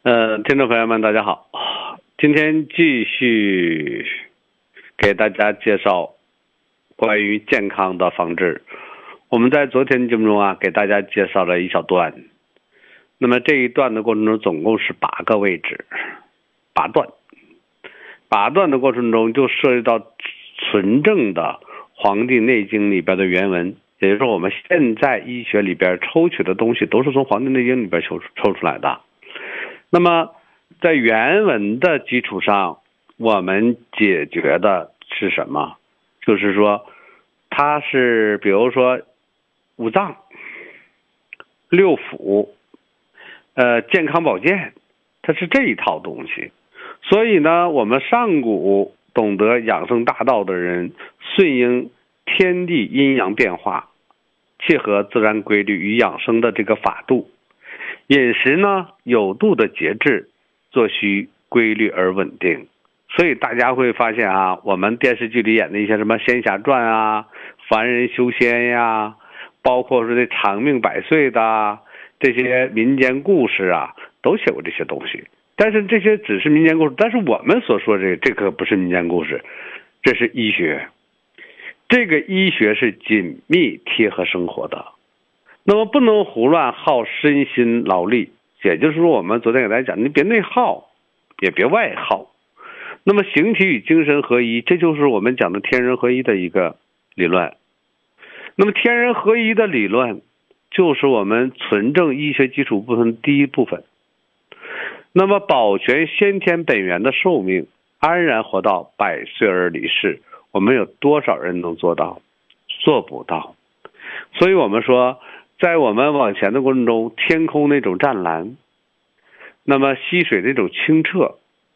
听众朋友们，大家好，今天继续给大家介绍关于健康的方志。我们在昨天节目中给大家介绍了一小段，那么这一段的过程中总共是8个位置，8段。8段的过程中就涉及到纯正的《黄帝内经》里边的原文，也就是说我们现在医学里边抽取的东西都是从《黄帝内经》里边抽出来的。那么在原文的基础上，我们解决的是什么？就是说它是比如说五脏、六腑、健康保健，它是这一套东西。所以呢，我们上古懂得养生大道的人，顺应天地阴阳变化，切合自然规律与养生的这个法度。饮食呢，有度的节制，作息规律而稳定。所以大家会发现我们电视剧里演的一些什么仙侠传凡人修仙呀，包括说这长命百岁的这些民间故事都写过这些东西。但是这些只是民间故事，但是我们所说的这个不是民间故事，这是医学。这个医学是紧密贴合生活的。那么不能胡乱耗身心劳力，也就是说我们昨天给大家讲，你别内耗也别外耗。那么形体与精神合一，这就是我们讲的天人合一的一个理论。那么天人合一的理论就是我们纯正医学基础部分第一部分。那么保全先天本源的寿命，安然活到100岁而离世，我们有多少人能做到？做不到。所以我们说，在我们往前的过程中，天空那种湛蓝，那么溪水那种清澈，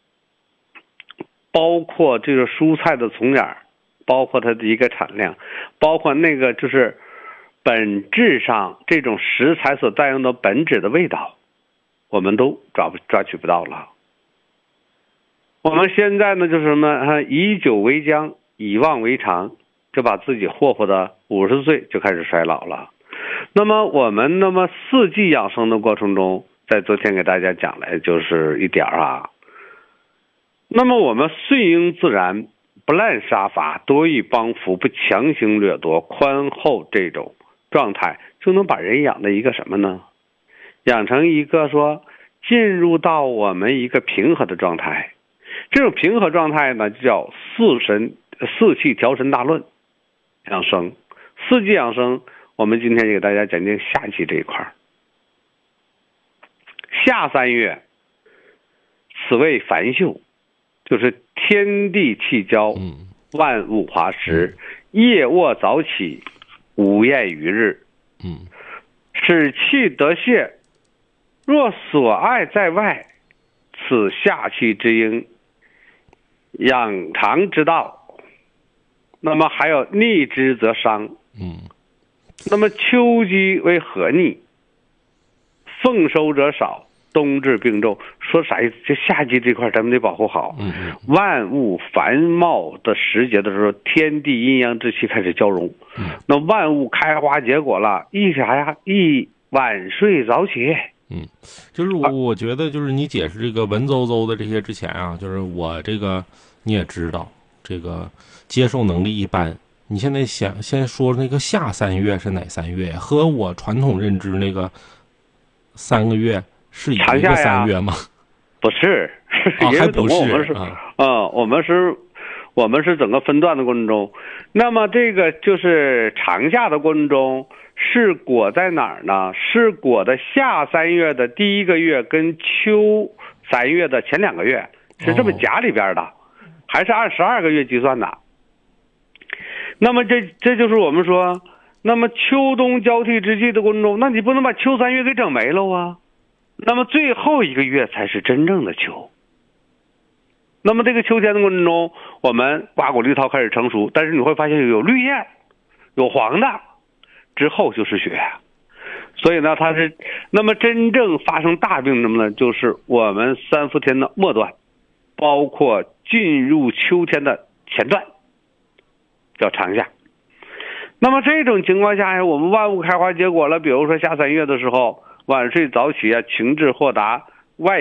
包括这个蔬菜的从眼，包括它的一个产量，包括那个就是本质上这种食材所带有的本质的味道，我们都抓取不到了。我们现在呢就是什么，以久为将，以旺为长，就把自己霍霍的50岁就开始衰老了。那么我们4季养生的过程中，在昨天给大家讲了就是一点那么我们顺应自然，不滥杀伐，多欲帮扶，不强行掠夺，宽厚这种状态，就能把人养的一个什么呢？养成一个说进入到我们一个平和的状态。这种平和状态呢，就叫四气调神大论养生。4季养生，我们今天就给大家讲讲夏季这一块。夏3月，此谓繁秀，就是天地气交，万物华实，夜卧早起，午宴于日，使气得泄。若所爱在外，此夏气之应，养长之道。那么还有逆之则伤。那么秋季为和逆，丰收者少，冬至病重。说啥意思？就夏季这块咱们得保护好。万物繁茂的时节的时候，天地阴阳之气开始交融，那万物开花结果了，一晚睡早起。 就是我觉得就是你解释这个文绉绉的这些之前就是我这个你也知道，这个接受能力一般。你现在先说那个夏3月是哪3月？和我传统认知那个3个月是一个3月吗？ 不是， 还不是我们是整个分段的过程中，那么这个就是长夏的过程中是裹在哪儿呢？是裹的夏3月的第1个月跟秋3月的前2个月，是这么夹里边的，还是按12个月计算的。那么这就是我们说，那么秋冬交替之际的过程中，那你不能把秋3月给整没了那么最后1个月才是真正的秋。那么这个秋天的过程中，我们瓜果绿桃开始成熟，但是你会发现有绿叶，有黄的，之后就是雪。所以呢，它是那么真正发生大病什么呢？就是我们3伏天的末段，包括进入秋天的前段，叫长夏。那么这种情况下我们万物开花结果了，比如说夏3月的时候，晚睡早起情志豁达，